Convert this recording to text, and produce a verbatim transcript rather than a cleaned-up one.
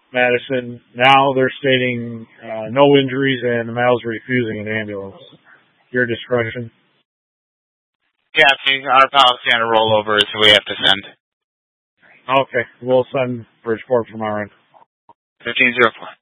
Madison. Now they're stating uh, no injuries and the male's refusing an ambulance. Your discretion. Yeah, see, our policy on a rollover is who we have to send. Okay, we'll send Bridgeport from our end. fifteen oh four.